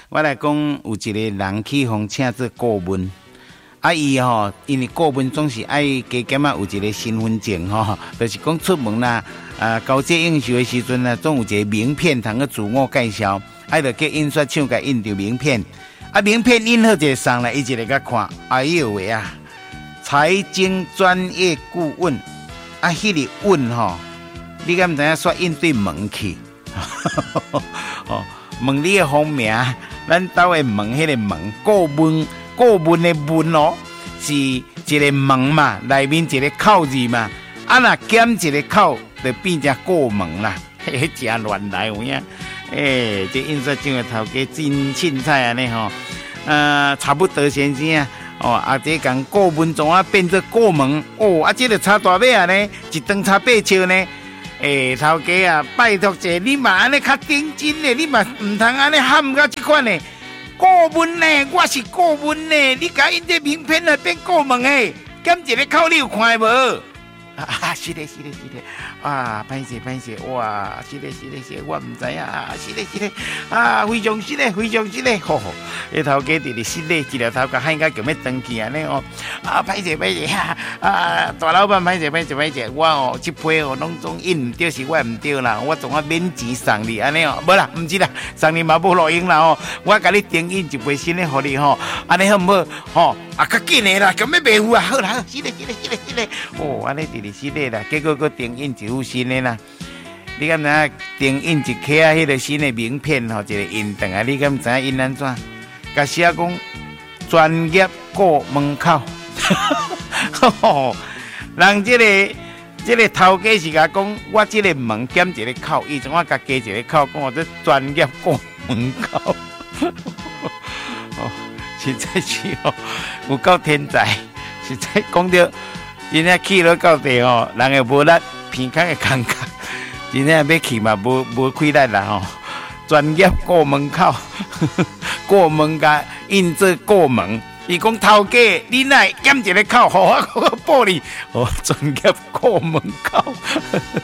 我来讲，有一个人去互请做顾问，伊因为顾问总是爱加减有一个身份证就是讲出门啦，交接应酬的时阵啊，总有一个名片通去自我介绍，就叫印刷厂给印张名片，名片印好就送来，伊一个甲看，哎呦喂啊，财经专业顾问，迄个问你敢唔知影煞印对门去？问你的方名，咱兜的问迄个问，顾问的问是一个门嘛，内面一个口字嘛，若减一个口，就变成顾问啦，真乱来有影。这印刷厂的头家真凊彩安尼差不多先生这讲顾问怎啊变做顾问这个差大尾呢，一顿差8笑呢。头家啊，拜托者，你嘛安尼较顶真的，你嘛唔通安尼喊到这款的。顾问呢，我是顾问呢，你甲印这名片来变顾问诶，减一个口你有看无？是的，歹势，哇，是的，我唔知啊，是的，非常是的，迄头家直直失礼，一条头壳喊甲叫要登去安尼歹势，大老板歹势，我这批拢总印唔对，是我唔对啦，我总免钱送你安尼无啦，唔是啦，送你嘛无路用啦我甲你订印一批新的互你安尼好唔好较紧的啦，咁要卖付好啦，是的，安尼直直失礼啦，结果佫订印一副新的啦。你敢知影订印一克迄个新的名片一个印档你敢知影印安怎？甲写讲专业顾门口，人这个头家是甲讲，我这个门减一个口，伊怎啊甲加一个口，讲我这专业顾门口，实在是有够天才，实在讲到。真正去了到地人又无力，偏康的感觉，真正要去嘛无开力啦专业过门口，过门甲印做过门，伊讲头家，你哪减一个口，互我报你专业过门口。